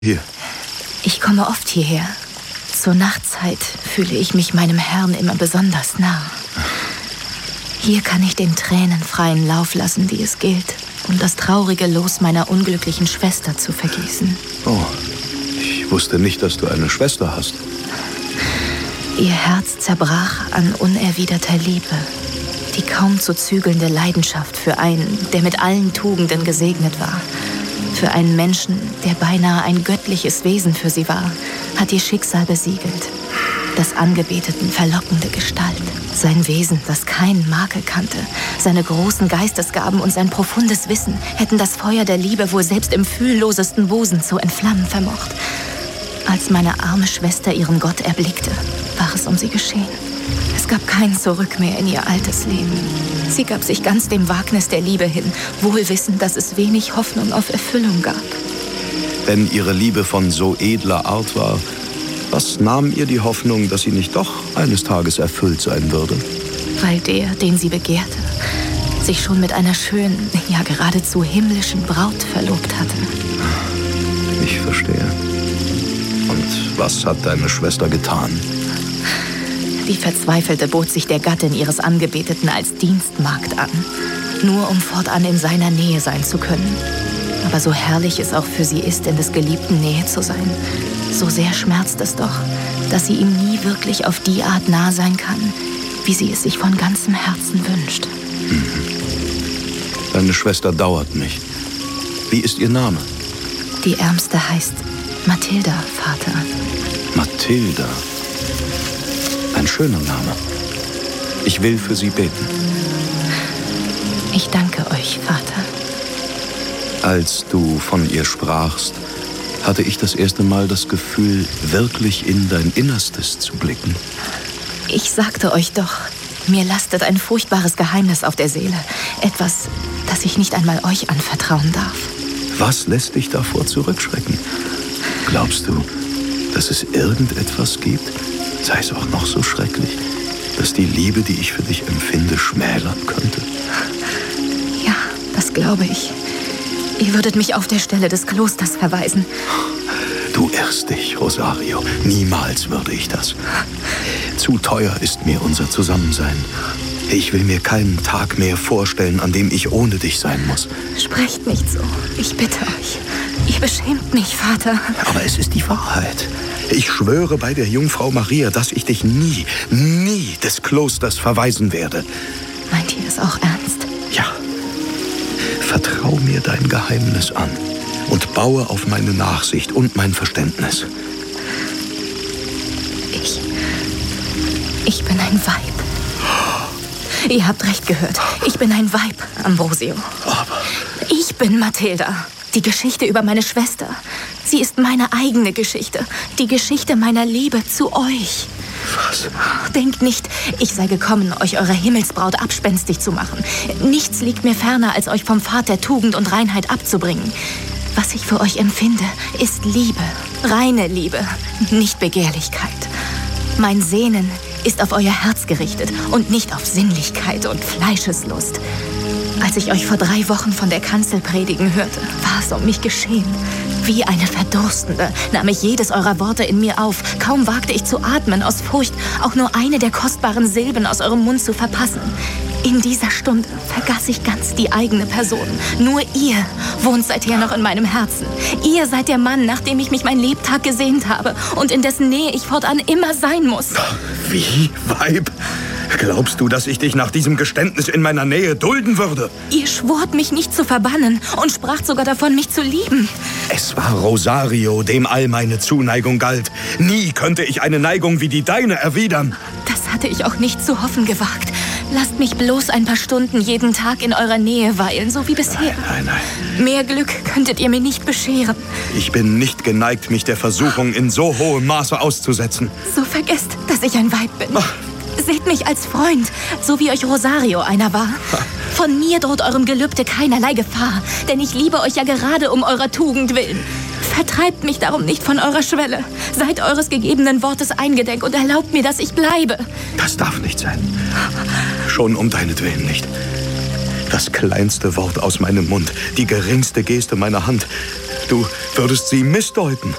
Hier. Ich komme oft hierher. Zur Nachtzeit fühle ich mich meinem Herrn immer besonders nah. Hier kann ich den Tränen freien Lauf lassen, die es gilt, um das traurige Los meiner unglücklichen Schwester zu vergießen. Oh, ich wusste nicht, dass du eine Schwester hast. Ihr Herz zerbrach an unerwiderter Liebe. Die kaum zu zügelnde Leidenschaft für einen, der mit allen Tugenden gesegnet war. Für einen Menschen, der beinahe ein göttliches Wesen für sie war, hat ihr Schicksal besiegelt. Des Angebeteten verlockende Gestalt, sein Wesen, das keinen Makel kannte, seine großen Geistesgaben und sein profundes Wissen hätten das Feuer der Liebe wohl selbst im fühllosesten Busen zu entflammen vermocht. Als meine arme Schwester ihren Gott erblickte, war es um sie geschehen. Es gab kein Zurück mehr in ihr altes Leben. Sie gab sich ganz dem Wagnis der Liebe hin, wohl wissend, dass es wenig Hoffnung auf Erfüllung gab. Wenn ihre Liebe von so edler Art war, was nahm ihr die Hoffnung, dass sie nicht doch eines Tages erfüllt sein würde? Weil der, den sie begehrte, sich schon mit einer schönen, ja geradezu himmlischen Braut verlobt hatte. Ich verstehe. Und was hat deine Schwester getan? Die Verzweifelte bot sich der Gattin ihres Angebeteten als Dienstmagd an, nur um fortan in seiner Nähe sein zu können. Aber so herrlich es auch für sie ist, in des Geliebten Nähe zu sein, so sehr schmerzt es doch, dass sie ihm nie wirklich auf die Art nah sein kann, wie sie es sich von ganzem Herzen wünscht. Deine Schwester dauert mich. Wie ist ihr Name? Die Ärmste heißt Mathilda, Vater. Mathilda. Ein schöner Name. Ich will für sie beten. Ich danke euch, Vater. Als du von ihr sprachst, hatte ich das erste Mal das Gefühl, wirklich in dein Innerstes zu blicken. Ich sagte euch doch, mir lastet ein furchtbares Geheimnis auf der Seele. Etwas, das ich nicht einmal euch anvertrauen darf. Was lässt dich davor zurückschrecken? Glaubst du, dass es irgendetwas gibt, sei es auch noch so schrecklich, dass die Liebe, die ich für dich empfinde, schmälern könnte? Ja, das glaube ich. Ihr würdet mich auf der Stelle des Klosters verweisen. Du irrst dich, Rosario. Niemals würde ich das. Zu teuer ist mir unser Zusammensein. Ich will mir keinen Tag mehr vorstellen, an dem ich ohne dich sein muss. Sprecht nicht so. Ich bitte euch. Ihr beschämt mich, Vater. Aber es ist die Wahrheit. Ich schwöre bei der Jungfrau Maria, dass ich dich nie des Klosters verweisen werde. Meint ihr es auch ernst? Ja. Vertrau mir dein Geheimnis an und baue auf meine Nachsicht und mein Verständnis. Ich bin ein Weib. Ihr habt recht gehört. Ich bin ein Weib, Ambrosio. Aber ich bin Mathilda. Die Geschichte über meine Schwester. Sie ist meine eigene Geschichte. Die Geschichte meiner Liebe zu euch. Was? Denkt nicht, ich sei gekommen, euch eurer Himmelsbraut abspenstig zu machen. Nichts liegt mir ferner, als euch vom Pfad der Tugend und Reinheit abzubringen. Was ich für euch empfinde, ist Liebe. Reine Liebe, nicht Begehrlichkeit. Mein Sehnen ist auf euer Herz gerichtet und nicht auf Sinnlichkeit und Fleischeslust. Als ich euch vor 3 Wochen von der Kanzel predigen hörte, war es um mich geschehen. Wie eine Verdurstende nahm ich jedes eurer Worte in mir auf. Kaum wagte ich zu atmen, aus Furcht, auch nur eine der kostbaren Silben aus eurem Mund zu verpassen. In dieser Stunde vergaß ich ganz die eigene Person. Nur ihr wohnt seither noch in meinem Herzen. Ihr seid der Mann, nach dem ich mich mein Lebtag gesehnt habe und in dessen Nähe ich fortan immer sein muss. Wie, Weib? Glaubst du, dass ich dich nach diesem Geständnis in meiner Nähe dulden würde? Ihr schwort, mich nicht zu verbannen und spracht sogar davon, mich zu lieben. Es war Rosario, dem all meine Zuneigung galt. Nie könnte ich eine Neigung wie die deine erwidern. Das hatte ich auch nicht zu hoffen gewagt. Lasst mich bloß ein paar Stunden jeden Tag in eurer Nähe weilen, so wie bisher. Nein. Mehr Glück könntet ihr mir nicht bescheren. Ich bin nicht geneigt, mich der Versuchung in so hohem Maße auszusetzen. So vergesst, dass ich ein Weib bin. Ach. Seht mich als Freund, so wie euch Rosario einer war. Von mir droht eurem Gelübde keinerlei Gefahr, denn ich liebe euch ja gerade um eurer Tugend willen. Vertreibt mich darum nicht von eurer Schwelle. Seid eures gegebenen Wortes eingedenk und erlaubt mir, dass ich bleibe. Das darf nicht sein. Schon um deinetwillen nicht. Das kleinste Wort aus meinem Mund, die geringste Geste meiner Hand, Du würdest sie missdeuten.